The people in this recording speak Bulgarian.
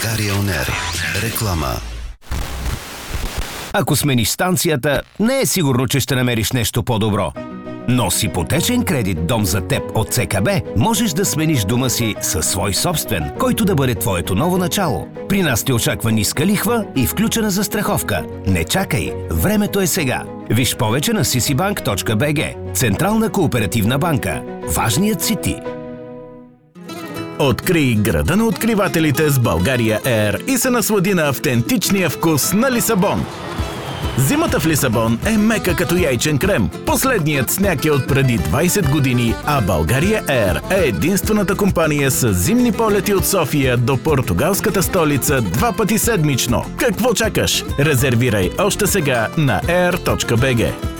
България On Air. Реклама. Ако смениш станцията, не е сигурно, че ще намериш нещо по-добро. Но с ипотечен кредит «Дом за теб» от ЦКБ можеш да смениш дома си със свой собствен, който да бъде твоето ново начало. При нас те очаква ниска лихва и включена застраховка. Не чакай, времето е сега. Виж повече на ccbank.bg. Централна кооперативна банка. Важният си ти. Открий града на откривателите с България Air и се наслади на автентичния вкус на Лисабон. Зимата в Лисабон е мека като яйчен крем. Последният сняг е от преди 20 години, а България Air е единствената компания с зимни полети от София до португалската столица 2 пъти седмично. Какво чакаш? Резервирай още сега на air.bg.